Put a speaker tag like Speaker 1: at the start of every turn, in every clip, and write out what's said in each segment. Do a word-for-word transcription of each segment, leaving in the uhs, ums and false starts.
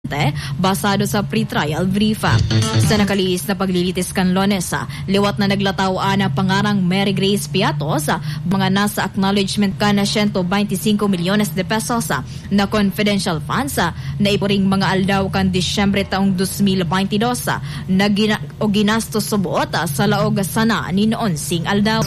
Speaker 1: basado sa pre-trial brief. Sa nakaliis na paglilitis kan Lunes, liwat na naglataw na pangarang Mary Grace Piatos mga nasa acknowledgement ka na one hundred twenty-five milyones de pesos na confidential funds na ipuring mga aldaw kan Disyembre taong twenty twenty-two na gina, o ginastos subuot sa laog sana ni noon sing aldaw.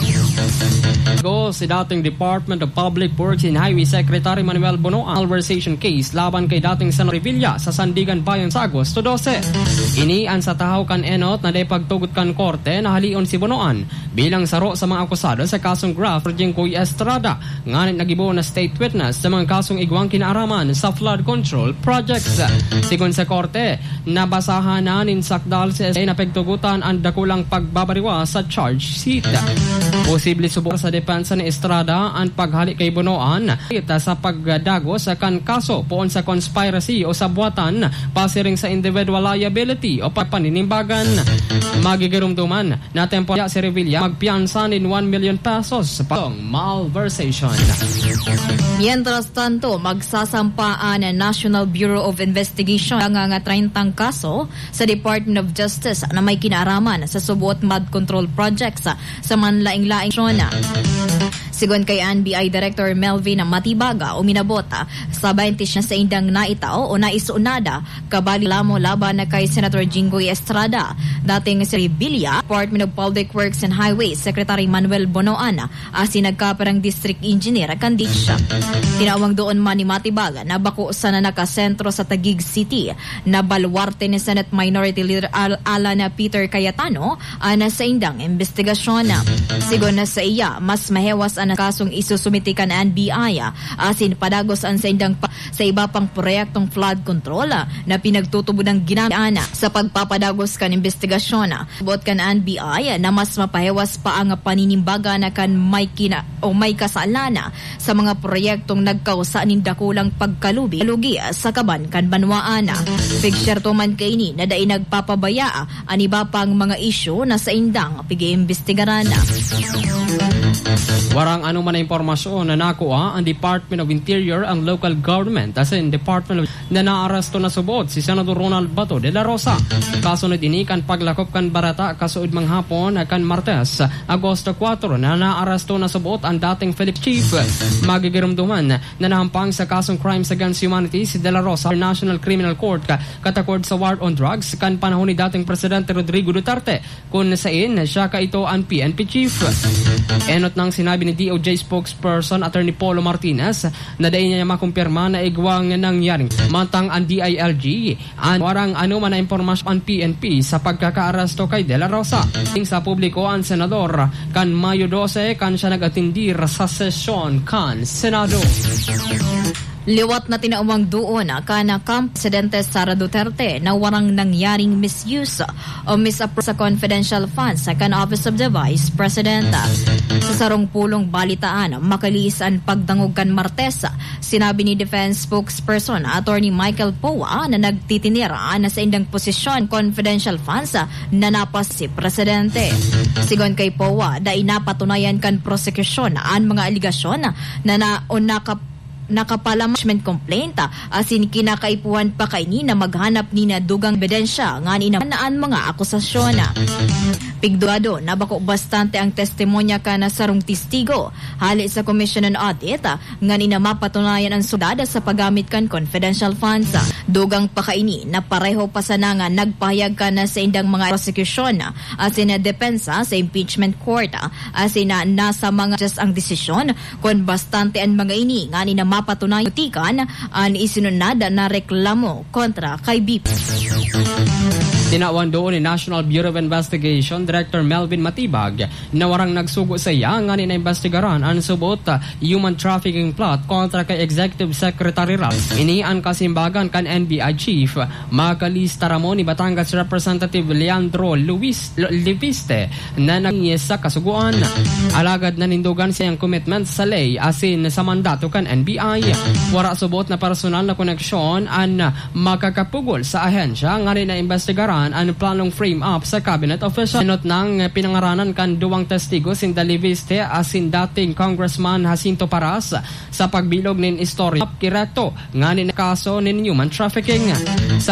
Speaker 2: Go si dating Department of Public Works and Highway Secretary Manuel Bono ang malversation case laban kay dating Senator Revilla sa Sandigan Bayan sa Agosto twelve. Inian sa tahaw kan enot na day pagtugot kan korte na halion si Bonoan bilang saro sa mga akusado sa kasong Graf Jinggoy Estrada nganit nagibo na state witness sa mga kasong igwang kinaaraman sa flood control projects. Sigon sa korte, nabasahan na nin sakdal sa S A na pagtugutan ang dakulang pagbabariwa sa charge sheet. Posible subok sa depensa ni Estrada ang paghalik kay Bonoan sa pagdago sa kan kaso poon sa conspiracy o sabuatan pasiring sa individual liability o papaninimbagan. Magigirumduman na temporya si Revilla magpiansa nin one million pesos sa pang malversation.
Speaker 1: Mientras tanto, magsasampaan ng National Bureau of Investigation ang nga thirty kaso sa Department of Justice na may kinaaraman sa subuot mud control projects sa manlaing-laing zona. Sigon kay N B I Director Melvin Matibaga, uminabot sa twenty sa indang naitaw o naisunada kabali lamo laban na kay Senator Jinggoy Estrada, dating si Revilla, Department of Public Works and Highways Secretary Manuel Bonoan asin nagkaparang District Engineer Candich. Tinawang doon man ni Matibaga na bako sa na nakasentro sa Taguig City na baluarte ni Senate Minority Leader Al Alan Peter Cayetano ana sa indang investigasyon. Sigon na sa iya, mas mahewas ang kasong isusumiti kan N B I asin padagos ang sa indang pa, sa iba pang proyektong flood control na pinagtutubo ng ginamana sa pagpapadagos kan investigasyon. Bot kan N B I na mas mapahewas pa ang paninimbaga na kan may kina o may kasalana sa mga proyektong nagkausa nin dakulang pagkalubi lugi sa kaban kan banwaana. Pigsyerto man kay ni na dai nagpapabaya ang iba pang mga isyu na sa indang pigi-imbestigaran.
Speaker 2: Warang ano man na impormasyon na nakuha ang Department of Interior ang local government as in Department of na naaresto na subot si Senador Ronald Bato de la Rosa. Kasunod ini kan paglakop kan barata kasuod manghapon kan Martes, Agosto four na naaresto na subot ang dating Philip Chief. Magigirumduman na nahampang sa kasong crimes against humanity si de la Rosa National Criminal Court katakord sa war on drugs kan panahon ni dating Presidente Rodrigo Duterte kung sain siya ka ito ang P N P Chief. Enot nang sinabi ni D O J spokesperson Attorney Polo Martinez na dahil niya makumpirma na igwang nangyaring mantang ang D I L G ang warang ano man na impormasyon ang P N P sa pagkakaaresto kay De La Rosa. Sa publiko ang senador kan Mayo twelve kan siya nag-atindir sa sesyon kan Senado.
Speaker 1: Liwat na tinawang doon kana Camp Presidente Sara Duterte na warang nangyaring misuse o misappropriate sa confidential funds sa kan Office of the Vice President. Sa sarong pulong balitaan, makalis ang pagdangog kan Martes, sinabi ni Defense spokesperson Attorney Michael Poa na nagtitinira na sa indang posisyon confidential funds na napas si Presidente. Sigon kay Poa, da inapatunayan kan prosecution ang mga aligasyon na na o nakap nakapalamashment complaint asin kinakaipuan pa kay ni na maghanap ni na dugang ebidensya nga ni namanaan mga akusasyon. Pigduado na bako bastante ang testimonya ka na sarong testigo hali sa Commission on Audit nga ni na mapatunayan ang sudad sa paggamit kan confidential funds. Dugang pa kay ni na pareho pa sa nga nagpahayag ka na sa indang mga prosecution asin na depensa sa impeachment court asin na nasa mga just ang desisyon kung bastante ang mga ini nga ni na mapatunayan utikan ang isinunad na reklamo kontra kay B P.
Speaker 2: Tinawan doon ni National Bureau of Investigation Director Melvin Matibag na warang nagsugo sa iya nga ni naimbestigaran ang subot human trafficking plot kontra kay Executive Secretary Ralph. Ini ang kasimbagan kan N B I Chief makalista ramo ni Batangas Representative Leandro Luis Leviste na nangiyes sa kasuguan. Alagad na nindugan siyang commitment sa lay asin sa mandato kan N B I. Wara subot na personal na koneksyon ang makakapugol sa ahensya nga ni naimbestigaran ang planong frame up sa cabinet official. Sinot nang pinangaranan kan duwang testigo sin Daliviste asin dating Congressman Jacinto Paras sa pagbilog nin istorya kireto nga ni kaso nin human trafficking. Sa